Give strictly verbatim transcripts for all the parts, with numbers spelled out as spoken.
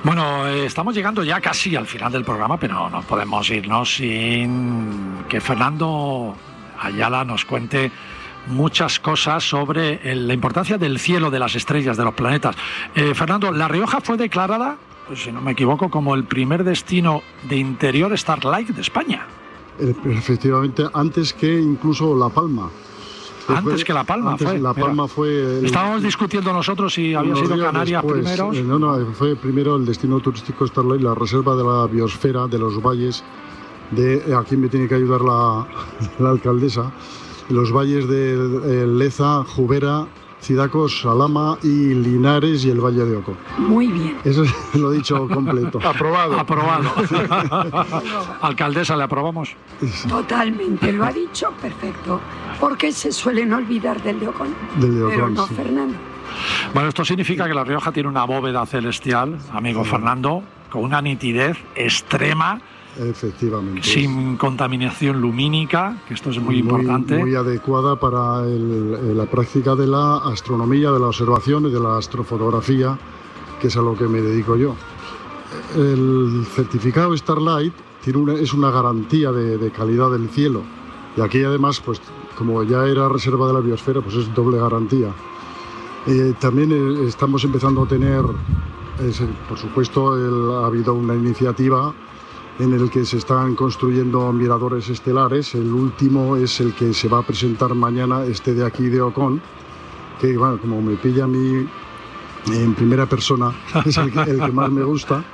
Bueno, eh, estamos llegando ya casi al final del programa, pero no podemos irnos sin que Fernando Ayala nos cuente muchas cosas sobre el, la importancia del cielo, de las estrellas, de los planetas. Eh, Fernando, La Rioja fue declarada, pues, si no me equivoco, como el primer destino de interior Starlight de España. Efectivamente, antes que incluso La Palma. Antes fue, que La Palma antes fue. La Palma mira, fue el, estábamos discutiendo nosotros si había sido Canarias después, primeros. No, no, fue primero el destino turístico Starlight, la reserva de la biosfera, de los valles, de aquí me tiene que ayudar la, la alcaldesa, los valles de eh, Leza, Jubera, Cidacos, Salama y Linares y el Valle de Oco. Muy bien. Eso lo he dicho completo. Aprobado. Aprobado. Alcaldesa, ¿le aprobamos? Totalmente, lo ha dicho perfecto. Porque se suelen olvidar del de Ocón. Del de Ocón, pero no, sí. Fernando. Bueno, esto significa que La Rioja tiene una bóveda celestial, amigo sí. Fernando, con una nitidez extrema. Efectivamente. Sin contaminación lumínica, que esto es muy, muy importante. Muy adecuada para el, la práctica de la astronomía, de la observación y de la astrofotografía, que es a lo que me dedico yo. El certificado Starlight tiene una, es una garantía de, de calidad del cielo. Y aquí además, pues como ya era reserva de la biosfera, pues es doble garantía. Eh, también eh, estamos empezando a tener, es, por supuesto, el, ha habido una iniciativa en el que se están construyendo miradores estelares. El último es el que se va a presentar mañana, este de aquí de Ocón, que bueno, como me pilla a mí en primera persona, es el que, el que más me gusta.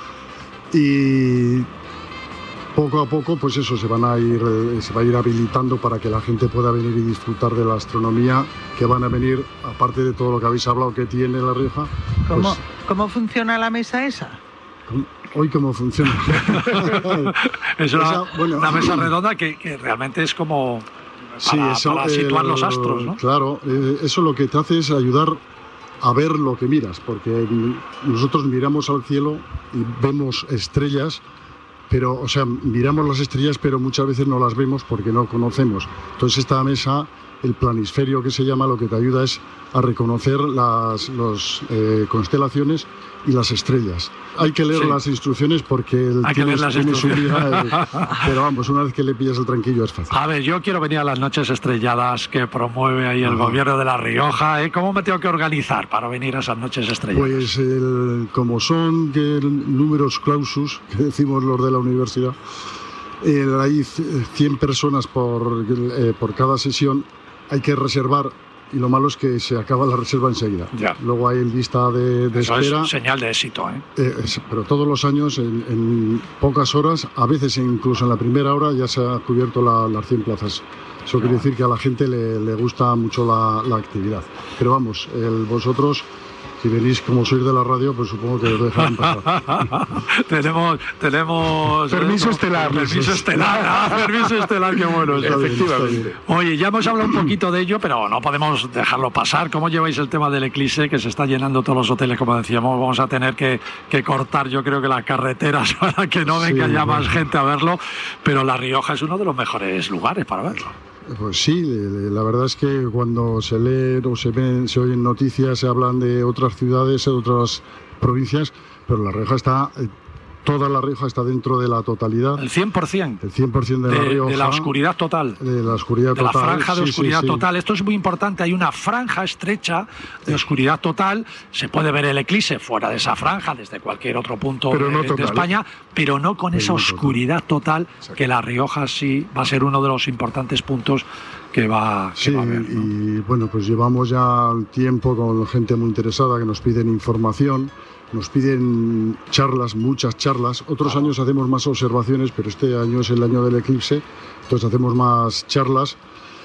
Y poco a poco, pues eso, se van a ir, se va a ir habilitando para que la gente pueda venir y disfrutar de la astronomía, que van a venir, aparte de todo lo que habéis hablado que tiene La Rioja. ¿Cómo, pues, ¿cómo funciona la mesa esa? Hoy cómo funciona. Es una, Esa, bueno, una mesa redonda que, que realmente es como para, sí, eso, para situar el, los astros, ¿no? Claro, eh, eso lo que te hace es ayudar a ver lo que miras, porque nosotros miramos al cielo y vemos estrellas, pero, o sea, miramos las estrellas, pero muchas veces no las vemos porque no conocemos. Entonces esta mesa, el planisferio que se llama, lo que te ayuda es a reconocer las los, eh, constelaciones y las estrellas. Hay que leer sí. las instrucciones porque el Hay tiene, que leer las tiene su instrucciones. vida, eh, pero vamos, una vez que le pillas el tranquillo es fácil. A ver, yo quiero venir a las noches estrelladas que promueve ahí el Ajá. gobierno de La Rioja. ¿eh? ¿Cómo me tengo que organizar para venir a esas noches estrelladas? Pues el, como son que el, números clausus, que decimos los de la universidad, el, hay cien personas por, eh, por cada sesión, hay que reservar. Y lo malo es que se acaba la reserva enseguida. Ya. Luego hay lista de, de Eso espera. Es señal de éxito, ¿eh? Eh, es, pero todos los años, en, en pocas horas, a veces incluso en la primera hora, ya se ha cubierto la, las cien plazas. Eso quiere decir que a la gente le, le gusta mucho la, la actividad. Pero vamos, el, vosotros, si venís como sois de la radio, pues supongo que os dejarán pasar. tenemos, tenemos... Permiso estelar. Permiso estelar, ah, permiso estelar, qué bueno. Está Efectivamente. Bien, está Oye, ya hemos hablado un poquito de ello, pero no podemos dejarlo pasar. ¿Cómo lleváis el tema del eclipse, que se está llenando todos los hoteles, como decíamos? Vamos a tener que, que cortar, yo creo que las carreteras para que no venga sí, ya bueno. más gente a verlo, pero La Rioja es uno de los mejores lugares para verlo. Pues sí, la verdad es que cuando se lee o se ven, se oyen noticias, se hablan de otras ciudades, de otras provincias, pero La Rioja está, toda La Rioja está dentro de la totalidad. El cien por ciento. El cien por ciento de, de La Rioja. De la oscuridad total. De la oscuridad de total. De la franja de sí, oscuridad sí, sí. total. Esto es muy importante. Hay una franja estrecha de oscuridad total. Se puede ver el eclipse fuera de esa franja, desde cualquier otro punto pero de, no de España, pero no con pero esa no oscuridad total, total que La Rioja sí va a ser uno de los importantes puntos que va, que sí, va a haber, ¿no? Y bueno, pues llevamos ya tiempo con gente muy interesada que nos piden información, nos piden charlas, muchas charlas. Otros años hacemos más observaciones, pero este año es el año del eclipse, entonces hacemos más charlas.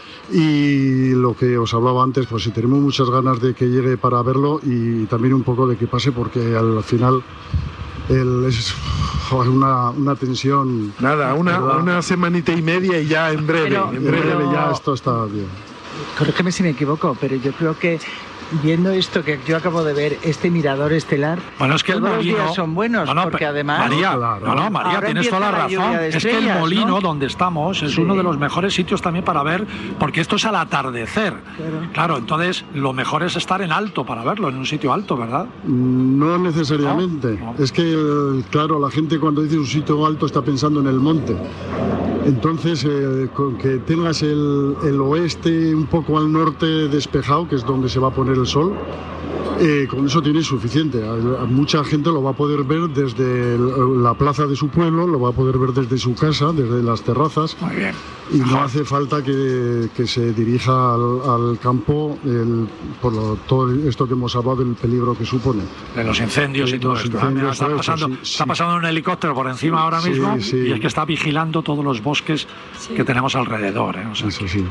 Y lo que os hablaba antes, pues si tenemos muchas ganas de que llegue para verlo y también un poco de que pase, porque al final el, es una, una tensión. Nada, una, una semanita y media y ya en breve, pero, en breve pero, ya esto está bien. Corrígeme si me equivoco, pero yo creo que viendo esto que yo acabo de ver, este mirador estelar, bueno, es que el todos molino, los días son buenos, no, no, porque además... María, claro, no, no, María, tienes toda la razón. La es que el molino, ¿no? donde estamos, es sí. uno de los mejores sitios también para ver, porque esto es al atardecer. Claro. claro, entonces lo mejor es estar en alto para verlo, en un sitio alto, ¿verdad? No necesariamente. No, no. Es que, claro, la gente cuando dice un sitio alto está pensando en el monte. Entonces, eh, con que tengas el, el oeste un poco al norte despejado, que es donde se va a poner el sol, eh, con eso tienes suficiente. A, a mucha gente lo va a poder ver desde el, la plaza de su pueblo, lo va a poder ver desde su casa, desde las terrazas. Muy bien. Y no hace falta que, que se dirija al, al campo el, por lo, todo esto que hemos hablado del peligro que supone. De los incendios de y todo los esto. Incendios, está, pasando, sí, está sí. pasando un helicóptero por encima ahora Sí, mismo sí. y es que está vigilando todos los bosques sí. que tenemos alrededor. ¿eh? O sea, Eso sí.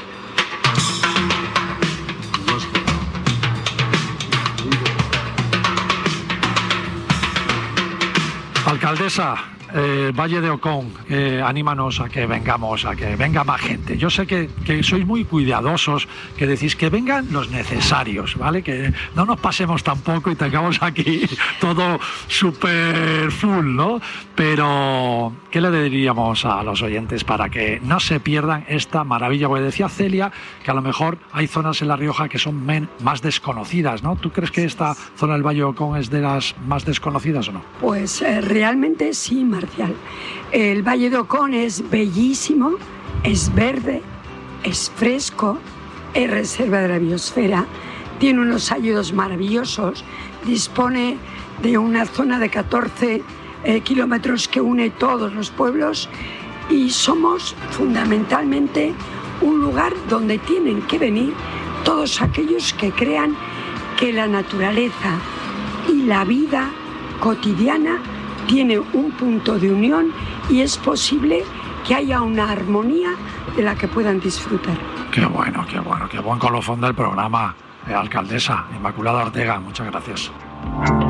Alcaldesa, eh, Valle de Ocón, eh, anímanos a que vengamos, a que venga más gente. Yo sé que, que sois muy cuidadosos, que decís que vengan los necesarios, ¿vale? Que no nos pasemos tampoco y tengamos aquí todo súper full, ¿no? Pero, ¿qué le diríamos a los oyentes para que no se pierdan esta maravilla? Porque decía Celia que a lo mejor hay zonas en La Rioja que son men, más desconocidas, ¿no? ¿Tú crees que esta zona del Valle de Ocón es de las más desconocidas o no? Pues eh, realmente sí, Marcial. El Valle de Ocón es bellísimo, es verde, es fresco, es reserva de la biosfera, tiene unos hayedos maravillosos, dispone de una zona de catorce eh, kilómetros que une todos los pueblos y somos fundamentalmente un lugar donde tienen que venir todos aquellos que crean que la naturaleza y la vida cotidiana tiene un punto de unión y es posible que haya una armonía de la que puedan disfrutar. Qué bueno, qué bueno, qué buen colofón del programa, eh, alcaldesa Inmaculada Ortega, muchas gracias.